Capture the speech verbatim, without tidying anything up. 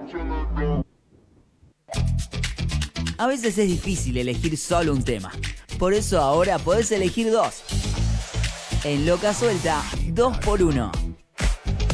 A veces es difícil elegir solo un tema. Por eso ahora podés elegir dos. En Loca Suelta, dos por uno.